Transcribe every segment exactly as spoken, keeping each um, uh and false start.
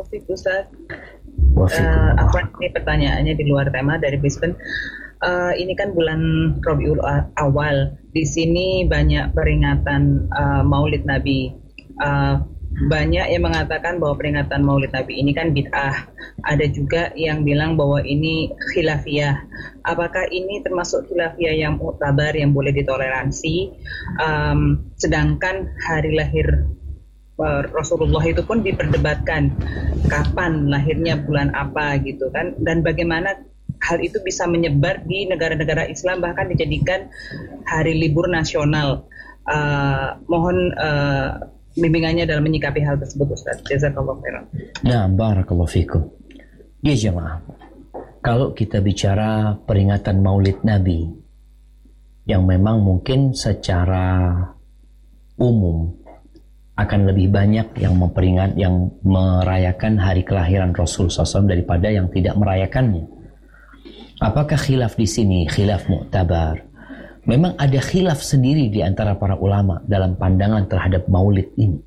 Taufik Ustaz. Uh, apa ini pertanyaannya di luar tema dari Brisbane. Uh, ini kan bulan Rabiul Awal. Di sini banyak peringatan uh, Maulid Nabi. Uh, banyak yang mengatakan bahwa peringatan Maulid Nabi ini kan bid'ah. Ada juga yang bilang bahwa ini khilafiyah. Apakah ini termasuk khilafiyah yang mu'tabar, yang boleh ditoleransi? Um, sedangkan hari lahir uh, Rasulullah itu pun diperdebatkan kapan lahirnya, bulan apa gitu kan, dan bagaimana hal itu bisa menyebar di negara-negara Islam, bahkan dijadikan hari libur nasional. Uh, mohon uh, bimbingannya dalam menyikapi hal tersebut, Ustaz. Jazakallahu khairan. Nah, barakallahu fikum. Ya jemaah, kalau kita bicara peringatan Maulid Nabi yang memang mungkin secara umum akan lebih banyak yang memperingat, yang merayakan hari kelahiran Rasul sallallahu alaihi wasallam daripada yang tidak merayakannya. Apakah khilaf di sini khilaf mu'tabar? Memang ada khilaf sendiri di antara para ulama dalam pandangan terhadap maulid ini.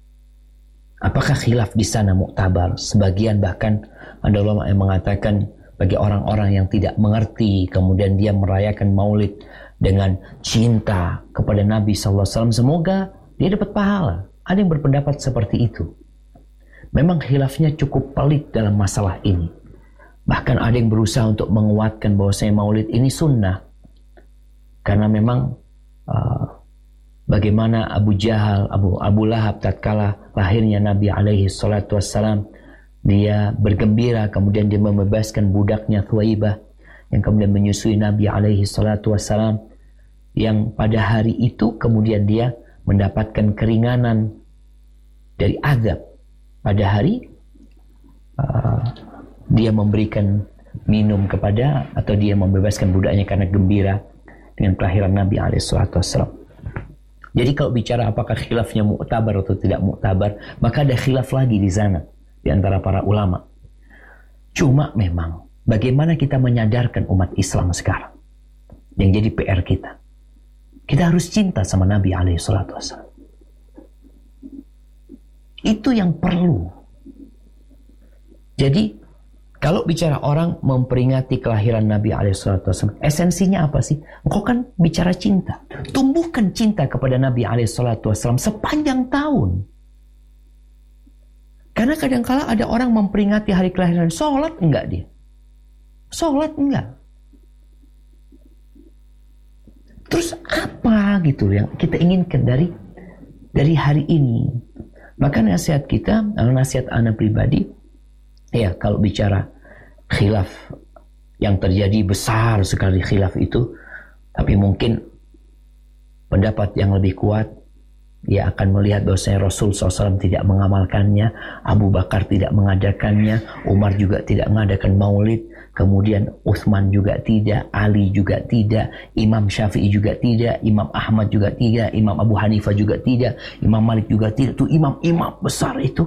Apakah khilaf di sana mu'tabar? Sebagian bahkan ada ulama yang mengatakan bagi orang-orang yang tidak mengerti, kemudian dia merayakan maulid dengan cinta kepada Nabi sallallahu alaihi wasallam, semoga dia dapat pahala. Ada yang berpendapat seperti itu. Memang khilafnya cukup pelik dalam masalah ini. Bahkan ada yang berusaha untuk menguatkan bahwasanya maulid ini sunnah. Karena memang uh, bagaimana Abu Jahal, Abu, Abu Lahab tatkala lahirnya Nabi alaihi salatu wassalam, dia bergembira, kemudian dia membebaskan budaknya Thuwaibah yang kemudian menyusui Nabi alaihi salatu wassalam, yang pada hari itu kemudian dia mendapatkan keringanan dari azab. Pada hari uh, dia memberikan minum kepada, atau dia membebaskan budaknya karena gembira dengan kelahiran Nabi alaihi salatu wassalam. Jadi kalau bicara apakah khilafnya mu'tabar atau tidak mu'tabar, maka ada khilaf lagi di sana di antara para ulama. Cuma memang bagaimana kita menyadarkan umat Islam sekarang, yang jadi P R kita. Kita harus cinta sama Nabi alaihi salatu wassalam. Itu yang perlu. Jadi kalau bicara orang memperingati kelahiran Nabi alaihi salatu wasallam, esensinya apa sih? Engkau kan bicara cinta. Tumbuhkan cinta kepada Nabi alaihi salatu wasallam sepanjang tahun. Karena kadang-kala ada orang memperingati hari kelahiran, sholat enggak dia? Sholat enggak? Terus apa gitu yang kita inginkan dari dari hari ini? Maka nasihat kita, nasihat anak pribadi, ya, kalau bicara khilaf yang terjadi besar sekali khilaf itu, tapi mungkin pendapat yang lebih kuat, dia akan melihat bahwasanya Rasul sallallahu alaihi wasallam tidak mengamalkannya, Abu Bakar tidak mengadakannya, Umar juga tidak mengadakan maulid, kemudian Utsman juga tidak, Ali juga tidak, Imam Syafi'i juga tidak, Imam Ahmad juga tidak, Imam Abu Hanifah juga tidak, Imam Malik juga tidak. Itu imam-imam besar itu.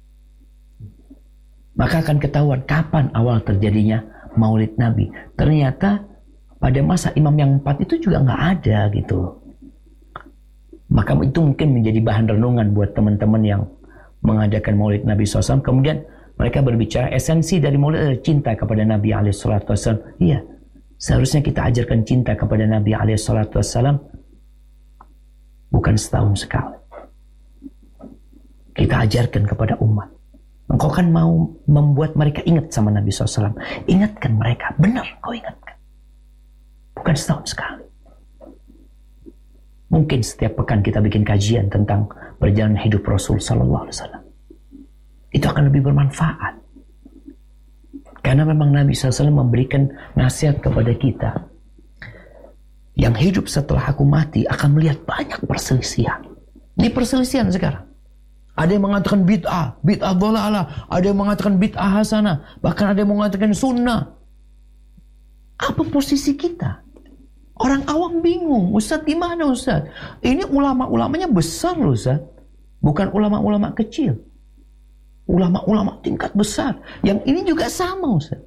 Maka akan ketahuan kapan awal terjadinya maulid Nabi. Ternyata pada masa imam yang empat itu juga nggak ada gitu. Maka itu mungkin menjadi bahan renungan buat teman-teman yang mengadakan maulid Nabi sallallahu alaihi wasallam. Kemudian mereka berbicara esensi dari maulid adalah cinta kepada Nabi alaihi salatu wasallam. Iya, seharusnya kita ajarkan cinta kepada Nabi alaihi salatu wasallam bukan setahun sekali. Kita ajarkan kepada umat. Engkau kan mau membuat mereka ingat sama Nabi sallallahu alaihi wasallam. Ingatkan mereka, benar kau ingatkan. Bukan setahun sekali. Mungkin setiap pekan kita bikin kajian tentang perjalanan hidup Rasul sallallahu alaihi wasallam. Itu akan lebih bermanfaat. Karena memang Nabi sallallahu alaihi wasallam memberikan nasihat kepada kita. Yang hidup setelah aku mati akan melihat banyak perselisihan. Ini perselisihan sekarang. Ada yang mengatakan bid'ah, bid'ah dhalalah, ada yang mengatakan bid'ah hasanah, bahkan ada yang mengatakan sunnah. Apa posisi kita? Orang awam bingung, Ustaz gimana Ustaz? Ini ulama-ulamanya besar loh Ustaz, bukan ulama-ulama kecil. Ulama-ulama tingkat besar, yang ini juga sama Ustaz.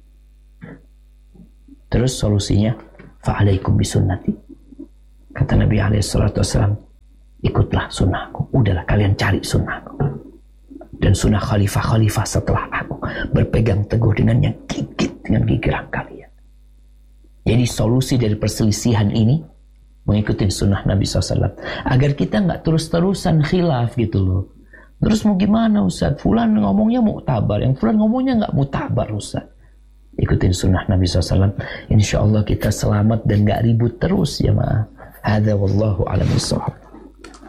Terus solusinya, fa'alaikum bisunnati. Kata Nabi alaihi salatu wasallam, ikutlah sunnahku. Udahlah kalian cari sunnahku. Dan dan sunnah khalifah-khalifah setelah aku, berpegang teguh dengan yang gigit dengan gigiran kalian. Jadi solusi dari perselisihan ini mengikuti sunnah Nabi shallallahu alaihi wasallam, agar kita nggak terus-terusan khilaf gitu loh. Terus mau gimana Ustaz? Fulan ngomongnya muktabar, yang fulan ngomongnya nggak muktabar Ustaz. Ikutin sunnah Nabi shallallahu alaihi wasallam. Insya Allah kita selamat dan nggak ribut terus ya maaf. Hadza wallahu a'lam bishawab.